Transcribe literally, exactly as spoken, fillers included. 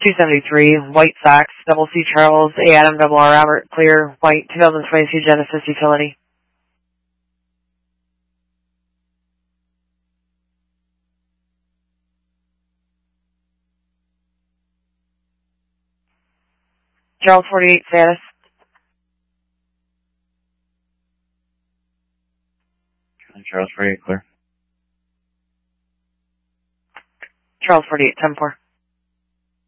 two seventy-three, White Sox, double C Charles, A Adam, double R Robert, clear, white, twenty twenty-two Genesis Utility. Charles forty-eight status. Charles forty-eight clear. Charles forty-eight, ten four.